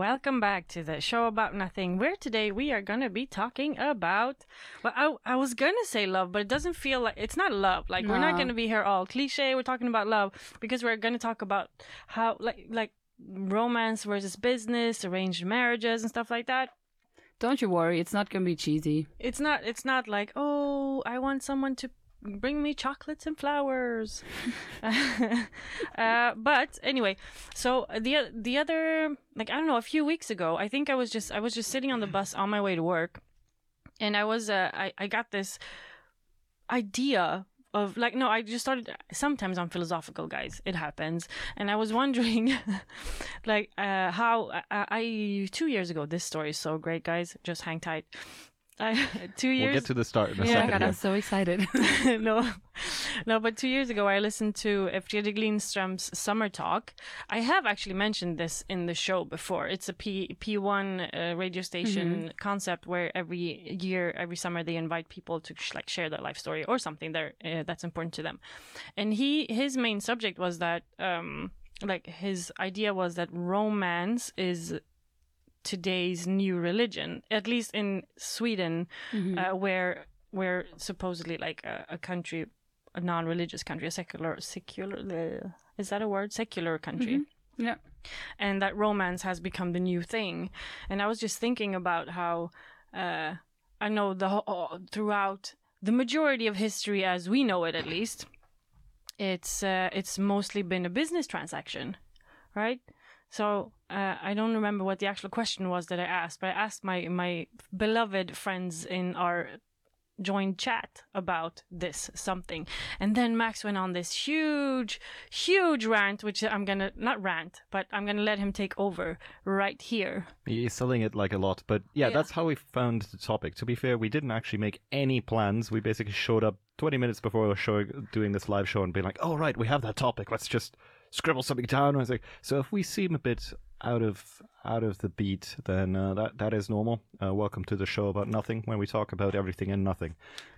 welcome back to the show about nothing, where today we are going to be talking about, well, I was going to say love, but it doesn't feel like, it's not love. Like, we're not going to be here all cliche. We're talking about love because we're going to talk about how, like romance versus business, arranged marriages and stuff like that. Don't you worry, it's not going to be cheesy. It's not like, oh, I want someone to bring me chocolates and flowers. But anyway, so the other, like, I don't know, a few weeks ago, I think I was just sitting on the bus on my way to work, and I got this idea of, like, no, I just started, sometimes I'm philosophical, guys, it happens, and I was wondering like how I 2 years ago, this story is so great, guys, just hang tight. 2 years. We'll get to the start in a second. God, I'm so excited. No, but 2 years ago I listened to Fredrik Lindström's Summer Talk. I have actually mentioned this in the show before. It's a P1 radio station concept where every summer they invite people to share their life story or something that's important to them. And his main subject was that his idea was that romance is today's new religion, at least in Sweden, where supposedly like a country, a non-religious country, a secular is that a word? Secular country. Yeah. And that romance has become the new thing. And I was just thinking about how I know throughout the majority of history as we know it, at least, it's mostly been a business transaction, right? So I don't remember what the actual question was that I asked, but I asked my beloved friends in our joined chat about this something. And then Max went on this huge rant, which I'm going to, not rant, but I'm going to let him take over right here. He's selling it like a lot, but yeah, that's how we found the topic. To be fair, we didn't actually make any plans. We basically showed up 20 minutes before the show, doing this live show, and being like, oh, right, we have that topic. Let's just scribble something down. And I was like, so if we seem a bit out of the beat, then that is normal. Welcome to the show about nothing, where we talk about everything and nothing.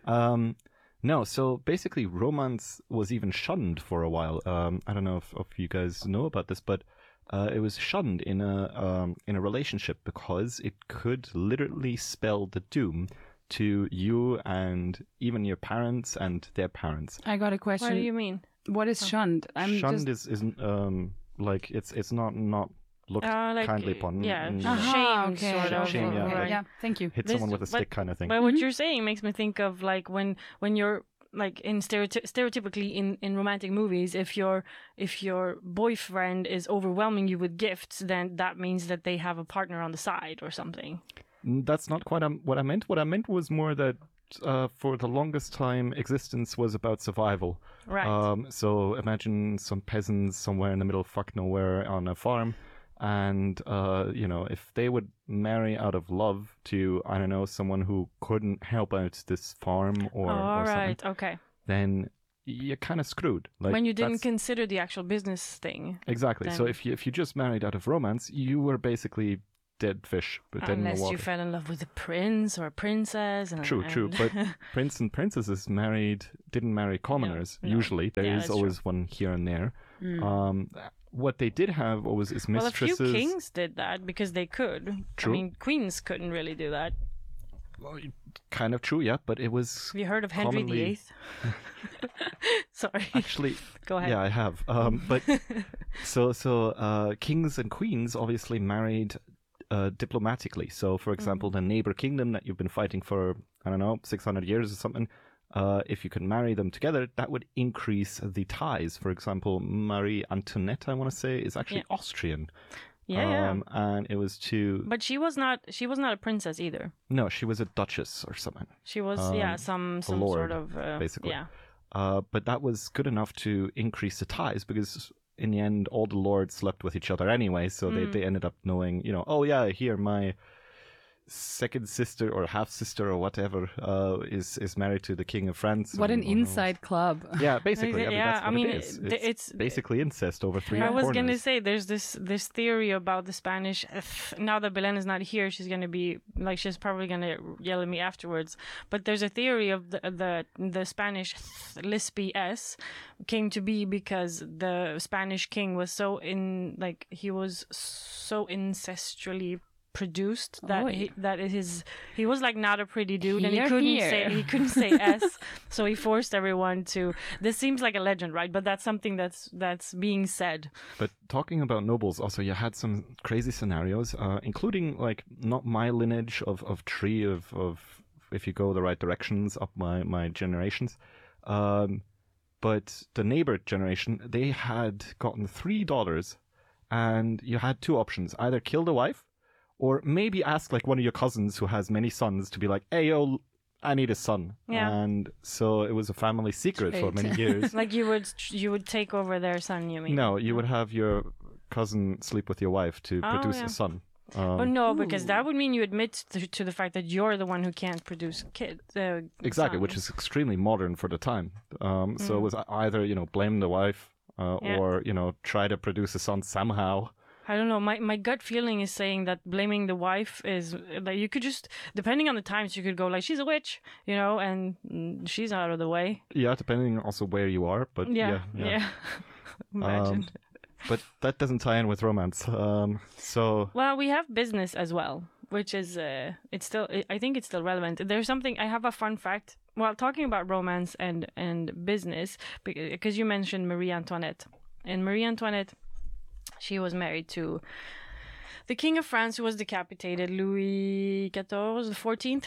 No, so basically romance was even shunned for a while. I don't know if you guys know about this, but it was shunned in a relationship because it could literally spell the doom to you and even your parents and their parents. I got a question. What do you mean? What is shunned? Shunned is like it's not looked kindly upon. Yeah, shame, sort of. Shame, yeah. Right. Yeah, thank you. Hit someone with a stick kind of thing. But what you're saying makes me think of like when you're like in stereotypically in romantic movies, if your boyfriend is overwhelming you with gifts, then that means that they have a partner on the side or something. That's not quite what I meant. What I meant was more that for the longest time, existence was about survival. Right. So imagine some peasants somewhere in the middle of fuck nowhere on a farm, and if they would marry out of love to, I don't know, someone who couldn't help out this farm or right. something, Okay. then you're kind of screwed. Like, when you didn't consider the actual business thing. Exactly. Then... So if you just married out of romance, you were basically dead fish, but dead in the unless water. you fell in love with a prince or a princess. True. But prince and princesses didn't marry commoners. No. Usually, there is always one here and there. What they did have always is mistresses. Well, a few kings did that because they could. True. I mean, queens couldn't really do that. Well, kind of true, yeah, but it was. Have you heard of Henry VIII? Sorry. Actually, go ahead. Yeah, I have. But so kings and queens obviously married diplomatically. So, for example, the neighbor kingdom that you've been fighting for, I don't know, 600 years or something, if you could marry them together, that would increase the ties. For example, Marie Antoinette, I want to say, is actually Austrian. Yeah. And it was But she was not a princess either. No, she was a duchess or something. She was, some lord, sort of... basically. Yeah. But that was good enough to increase the ties because in the end, all the lords slept with each other anyway. So they ended up knowing, oh yeah, here, second sister or half sister or whatever is married to the king of France. What an or- inside club. Yeah, basically. Yeah, I mean, that's what it is. it's basically incest over three I was corners. gonna say there's this theory about the Spanish. Now that Belen is not here, she's gonna be like she's probably gonna yell at me afterwards. But there's a theory of the Spanish lispy s came to be because the Spanish king was so he was so ancestrally produced that he was like not a pretty dude and he couldn't say s, so he forced everyone to. This seems like a legend, right? But that's something that's being said. But talking about nobles, also you had some crazy scenarios, including like not my lineage of tree of if you go the right directions up my generations, but the neighbor generation, they had gotten 3 daughters, and you had 2 options: either kill the wife, or maybe ask like one of your cousins who has many sons to be like, hey, yo, I need a son. Yeah. And so it was a family secret for many years. Like you would take over their son, you mean? No, you would have your cousin sleep with your wife to produce a son. But no, because that would mean you admit to the fact that you're the one who can't produce kids. Exactly, which is extremely modern for the time. So it was either, blame the wife or, try to produce a son somehow. I don't know. My gut feeling is saying that blaming the wife is like you could just, depending on the times, you could go like she's a witch, and she's out of the way. Yeah, depending also where you are, but yeah. Imagine. But that doesn't tie in with romance. So well, we have business as well, which is I think it's still relevant. There's something. I have a fun fact. Well, talking about romance and business, because you mentioned Marie Antoinette, and Marie Antoinette, she was married to the King of France, who was decapitated, Louis XIV, the 14th,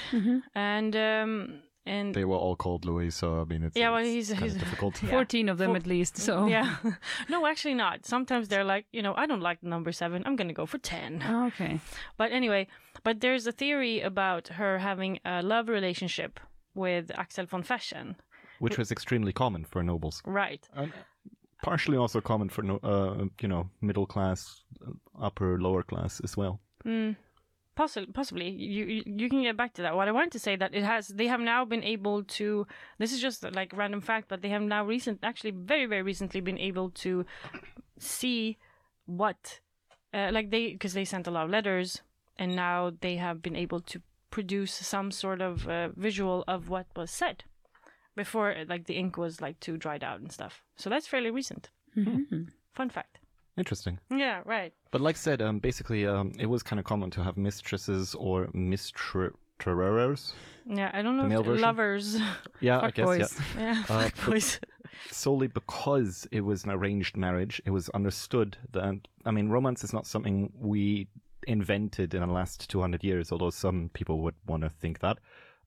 and they were all called Louis, so I mean, it's he's kind of difficult. 14 of them at least. So yeah, no, actually not. Sometimes they're like, I don't like the number 7. I'm gonna go for 10. Oh, okay. But anyway, there's a theory about her having a love relationship with Axel von Fersen, which was extremely common for nobles, right? Partially also common for middle class, upper lower class as well. Possibly. You can get back to that. What I wanted to say that they have now been able to. This is just like random fact, but they have now very very recently been able to see what because they sent a lot of letters, and now they have been able to produce some sort of visual of what was said before the ink was too dried out and stuff. So that's fairly recent. Mm-hmm. Fun fact. Interesting. Yeah, right. But like I said, basically, it was kind of common to have mistresses or mistress. Yeah, I don't know The male if version? lovers. Yeah, I guess, boys. Yeah, boys. Solely because it was an arranged marriage, it was understood that, romance is not something we invented in the last 200 years, although some people would want to think that.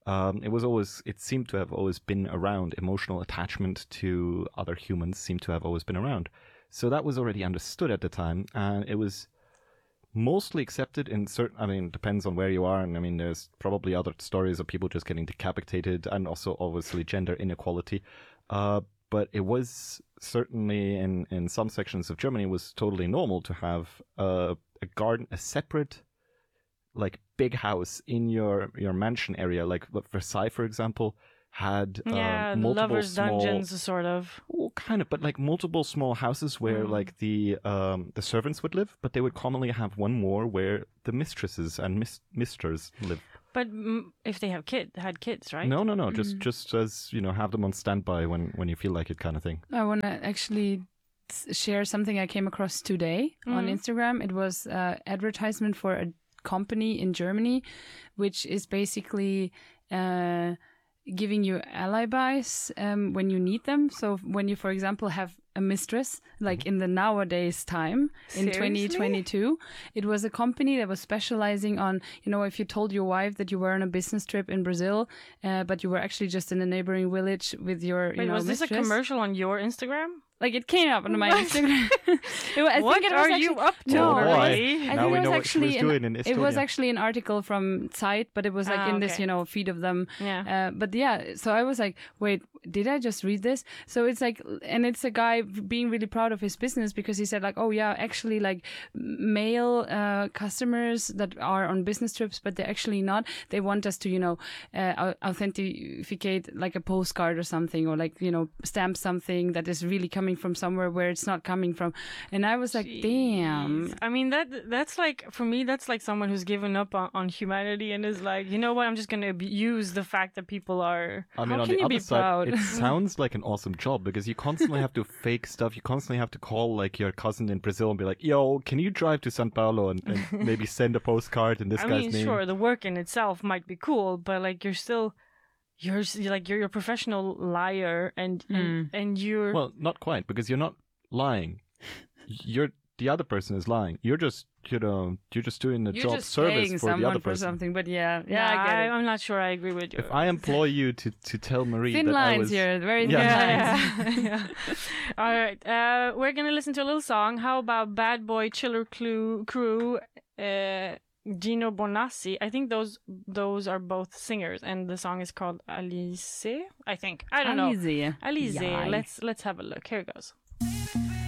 It seemed to have always been around. Emotional attachment to other humans seemed to have always been around. So that was already understood at the time, and it was mostly accepted in certain, depends on where you are, and there's probably other stories of people just getting decapitated, and also obviously gender inequality. But it was certainly in some sections of Germany, it was totally normal to have a garden, a separate big house in your mansion area, like Versailles, for example, had multiple lovers' small, dungeons, sort of. Well, kind of, but multiple small houses where the servants would live, but they would commonly have one more where the mistresses and misters live. But if they had kids, right? No, just as have them on standby when you feel like it, kind of thing. I want to actually share something I came across today on Instagram. It was an advertisement for a company in Germany, which is basically giving you alibis when you need them. So when you, for example, have a mistress, in the nowadays time, in 2022, it was a company that was specializing on, if you told your wife that you were on a business trip in Brazil, but you were actually just in a neighboring village with your, was mistress. This a commercial on your Instagram? It came up on my Instagram. What are you up to? No, boy. I Now we think know what she was doing in Estonia. it was actually an article from Zeit, but it was in this, feed of them. Yeah. But yeah, so I was like, wait, did I just read this? So it's like, and it's a guy being really proud of his business because he said like, oh yeah, actually like male customers that are on business trips, but they're actually not. They want us to, you know, authenticate like a postcard or something, or like, you know, stamp something that is really coming from somewhere where it's not coming from. And I was like, damn. I mean, that's like, for me, that's like someone who's given up on humanity and is like, you know what, I'm just going to use the fact that people are... I mean, on the other side, it sounds like an awesome job because you constantly have to fake stuff. You constantly have to call like your cousin in Brazil and be like, yo, can you drive to Sao Paulo and maybe send a postcard in this guy's name? Sure, the work in itself might be cool, but like you're a professional liar and you're... Well, not quite, because you're not lying. The other person is lying. You're just, you know, you're just doing the job service for the other person. For something, but yeah, I get it. I'm not sure I agree with you. If I employ you to tell Marie thin that lines I was... here, very thin lines. Yeah. All right, we're gonna listen to a little song. How about Bad Boy Chiller Crew, Gino Bonassi? I think those are both singers, and the song is called Alize. I think, I don't know. Alize. Alize. Yeah. Let's have a look. Here it goes.